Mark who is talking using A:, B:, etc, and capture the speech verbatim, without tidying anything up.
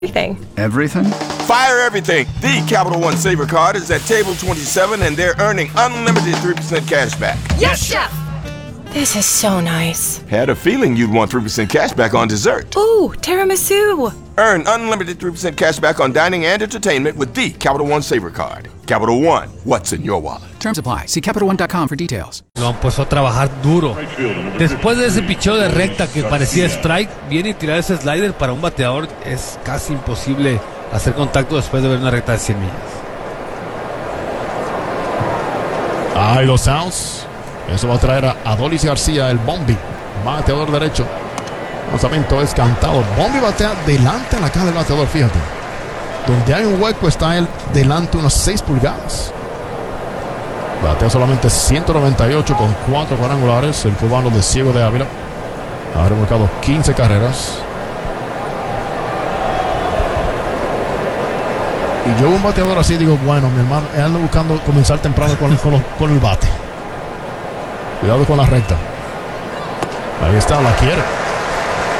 A: Everything.
B: Everything?
C: Fire everything. The Capital One Saver card is at table twenty-seven and they're earning unlimited three percent cash back.
A: Yes, Chef! This is so nice.
C: Had a feeling you'd want three percent cash back on dessert.
A: Ooh, tiramisu.
C: Earn unlimited three percent cash back on dining and entertainment with the Capital One Saver card. Capital One, what's in your wallet?
D: Terms apply. See Capital One dot com for details.
E: Lo han puesto a trabajar duro. Después de ese picheo de recta que parecía strike, viene y tirar ese slider para un bateador. Es casi imposible hacer contacto después de ver una recta de cien millas.
F: Hay dos outs. Eso va a traer a Adolis García, el Bombi, bateador derecho. Lanzamiento es cantado. Bombi batea delante a la caja del bateador, fíjate. Donde hay un hueco está él delante unas seis pulgadas. Batea solamente ciento noventa y ocho con cuatro cuadrangulares. El cubano de Ciego de Ávila ha remolcado quince carreras. Y yo un bateador así digo, bueno, mi hermano, él anda buscando comenzar temprano con el, con, los, con el bate. Cuidado con la recta. Ahí está, la quiere.